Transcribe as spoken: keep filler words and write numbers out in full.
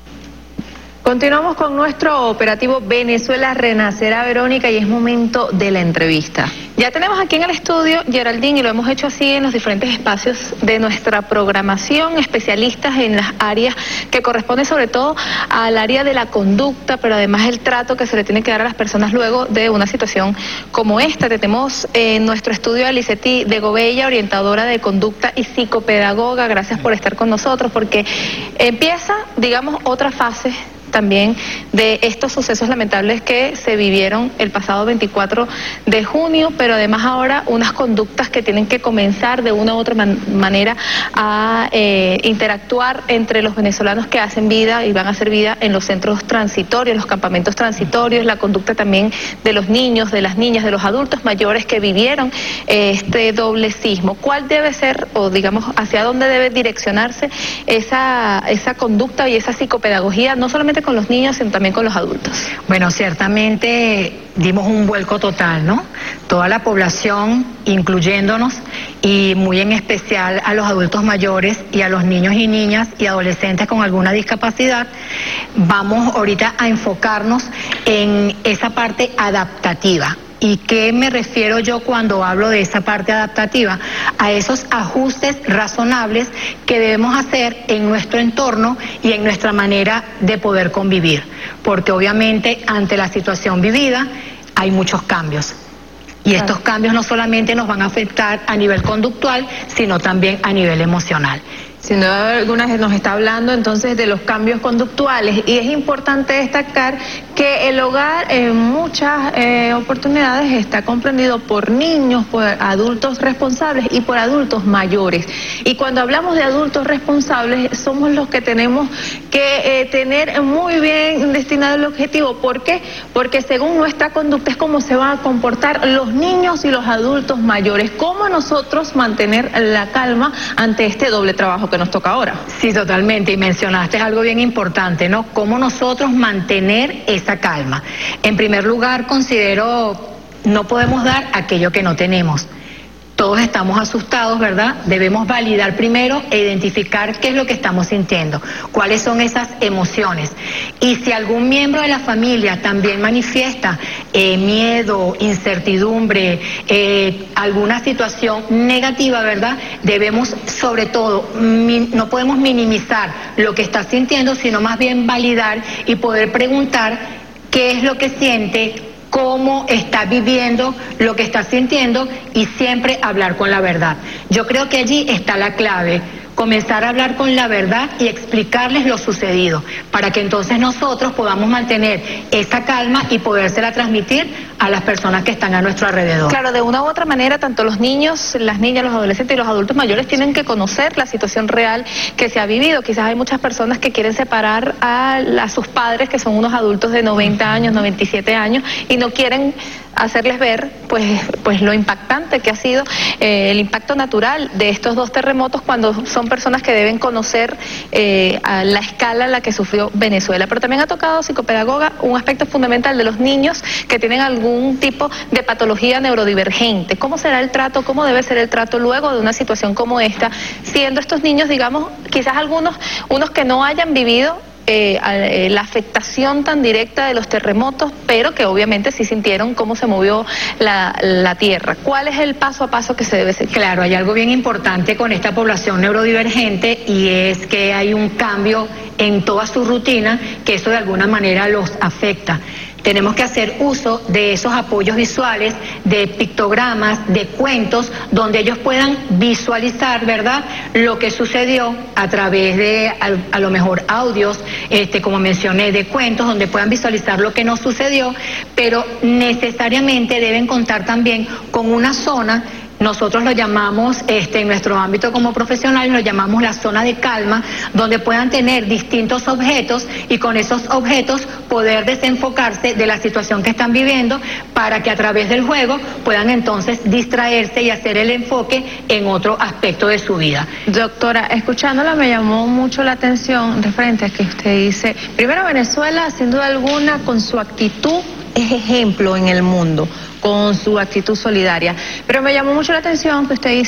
Continuamos con nuestro operativo Venezuela Renacerá, Verónica, y es momento de la entrevista. Ya tenemos aquí en el estudio, Geraldine, y lo hemos hecho así en los diferentes espacios de nuestra programación, especialistas en las áreas que corresponden sobre todo al área de la conducta, pero además el trato que se le tiene que dar a las personas luego de una situación como esta. Tenemos en nuestro estudio a Lizety de Gobella, orientadora de conducta y psicopedagoga. Gracias por estar con nosotros, porque empieza, digamos, otra fase también de estos sucesos lamentables que se vivieron el pasado veinticuatro de junio, pero además ahora unas conductas que tienen que comenzar de una u otra man manera a eh, interactuar entre los venezolanos que hacen vida y van a hacer vida en los centros transitorios, los campamentos transitorios, la conducta también de los niños, de las niñas, de los adultos mayores que vivieron eh, este doble sismo. ¿Cuál debe ser, o digamos, hacia dónde debe direccionarse esa, esa conducta y esa psicopedagogía, no solamente con los niños, sino también con los adultos? Bueno, ciertamente dimos un vuelco total, ¿no? Toda la población, incluyéndonos, y muy en especial a los adultos mayores y a los niños y niñas y adolescentes con alguna discapacidad, vamos ahorita a enfocarnos en esa parte adaptativa. ¿Y qué me refiero yo cuando hablo de esa parte adaptativa? A esos ajustes razonables que debemos hacer en nuestro entorno y en nuestra manera de poder convivir. Porque obviamente ante la situación vivida hay muchos cambios. Y Claro. estos cambios no solamente nos van a afectar a nivel conductual, sino también a nivel emocional. Sin duda alguna nos está hablando entonces de los cambios conductuales, y es importante destacar que el hogar en muchas eh, oportunidades está comprendido por niños, por adultos responsables y por adultos mayores. Y cuando hablamos de adultos responsables somos los que tenemos que eh, tener muy bien destinado el objetivo. ¿Por qué? Porque según nuestra conducta es como se van a comportar los niños y los adultos mayores. ¿Cómo nosotros mantener la calma ante este doble trabajo que nos toca ahora? Sí, totalmente, y mencionaste algo bien importante, ¿no? Cómo nosotros mantener esa calma. En primer lugar, considero, no podemos dar aquello que no tenemos. Todos estamos asustados, ¿verdad? Debemos validar primero e identificar qué es lo que estamos sintiendo, cuáles son esas emociones. Y si algún miembro de la familia también manifiesta eh, miedo, incertidumbre, eh, alguna situación negativa, ¿verdad? Debemos, sobre todo, no podemos minimizar lo que está sintiendo, sino más bien validar y poder preguntar qué es lo que siente, cómo está viviendo lo que está sintiendo, y siempre hablar con la verdad. Yo creo que allí está la clave, comenzar a hablar con la verdad y explicarles lo sucedido, para que entonces nosotros podamos mantener esa calma y podérsela transmitir a las personas que están a nuestro alrededor. Claro, de una u otra manera, tanto los niños, las niñas, los adolescentes y los adultos mayores tienen que conocer la situación real que se ha vivido. Quizás hay muchas personas que quieren separar a, a sus padres, que son unos adultos de noventa años, noventa y siete años, y no quieren hacerles ver pues pues lo impactante que ha sido eh, el impacto natural de estos dos terremotos, cuando son personas que deben conocer eh, a la escala en la que sufrió Venezuela. Pero también ha tocado, psicopedagoga, un aspecto fundamental de los niños que tienen algún tipo de patología neurodivergente. ¿Cómo será el trato, cómo debe ser el trato luego de una situación como esta, siendo estos niños, digamos, quizás algunos, unos que no hayan vivido Eh, eh, la afectación tan directa de los terremotos, pero que obviamente sí sintieron cómo se movió la, la tierra? ¿Cuál es el paso a paso que se debe seguir? Claro, hay algo bien importante con esta población neurodivergente, y es que hay un cambio en toda su rutina, que eso de alguna manera los afecta. Tenemos que hacer uso de esos apoyos visuales, de pictogramas, de cuentos, donde ellos puedan visualizar, ¿verdad?, lo que sucedió a través de, a, a lo mejor, audios, este, como mencioné, de cuentos, donde puedan visualizar lo que no sucedió, pero necesariamente deben contar también con una zona. Nosotros lo llamamos, este, en nuestro ámbito como profesionales, lo llamamos la zona de calma, donde puedan tener distintos objetos y con esos objetos poder desenfocarse de la situación que están viviendo, para que a través del juego puedan entonces distraerse y hacer el enfoque en otro aspecto de su vida. Doctora, escuchándola me llamó mucho la atención referente a que usted dice, primero, Venezuela, sin duda alguna, con su actitud es ejemplo en el mundo, con su actitud solidaria, pero me llamó mucho la atención que usted dice